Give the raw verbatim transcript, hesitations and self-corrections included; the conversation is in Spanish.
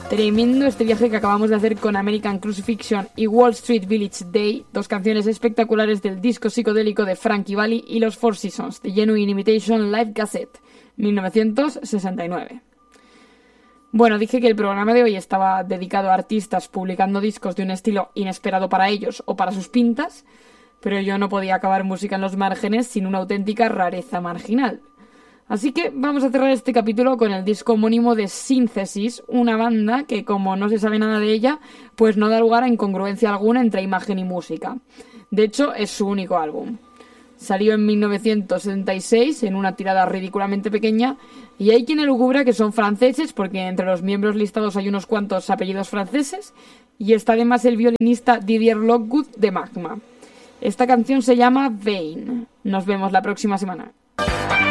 Tremendo este viaje que acabamos de hacer con American Crucifixion y Wall Street Village Day, dos canciones espectaculares del disco psicodélico de Frankie Valli, y los Four Seasons, The Genuine Imitation Live Cassette, mil novecientos sesenta y nueve. Bueno, dije que el programa de hoy estaba dedicado a artistas publicando discos de un estilo inesperado para ellos o para sus pintas, pero yo no podía acabar música en los márgenes sin una auténtica rareza marginal. Así que vamos a cerrar este capítulo con el disco homónimo de Synthesis, una banda que, como no se sabe nada de ella, pues no da lugar a incongruencia alguna entre imagen y música. De hecho, es su único álbum. Salió en mil novecientos setenta y seis en una tirada ridículamente pequeña, y hay quien elucubra que son franceses porque entre los miembros listados hay unos cuantos apellidos franceses, y está además el violinista Didier Lockwood de Magma. Esta canción se llama Vain. Nos vemos la próxima semana.